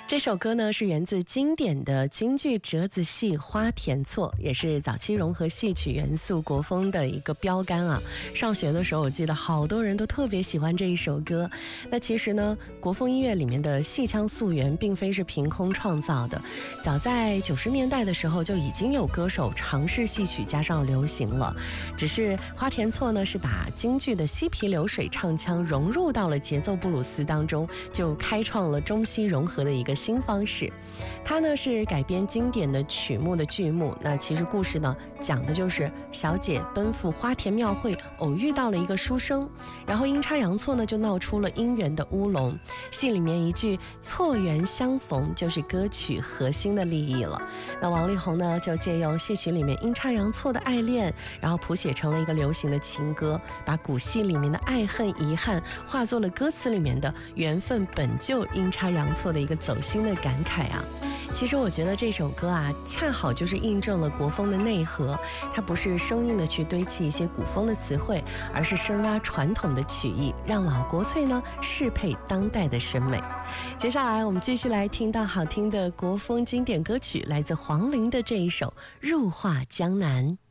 这首歌呢是源自经典的京剧折子戏《花田错》，也是早期融合戏曲元素国风的一个标杆啊。上学的时候，我记得好多人都特别喜欢这一首歌。那其实呢，国风音乐里面的戏腔溯源并非是凭空创造的，早在90年代的时候就已经有歌手尝试戏曲加上流行了。只是《花田错》呢是把京剧的嬉皮流水唱腔融入到了节奏布鲁斯当中，就开创了中西融合的一个新方式。它呢是改编经典的曲目的剧目，那其实故事呢讲的就是小姐奔赴花田庙会，偶遇到了一个书生，然后阴差阳错呢就闹出了姻缘的乌龙。戏里面一句错缘相逢就是歌曲核心的立意了。那王力宏呢就借用戏曲里面阴差阳错的爱恋，然后谱写成了一个流行的情歌，把古戏里面的爱恨遗憾化作了歌词里面的缘分本就阴差阳错的一个走心的感慨啊。其实我觉得这首歌啊，恰好就是印证了国风的内核，它不是生硬的去堆砌一些古风的词汇，而是深挖传统的曲艺，让老国粹呢适配当代的审美。接下来我们继续来听到好听的国风经典歌曲，来自黄龄的这一首《入画江南》。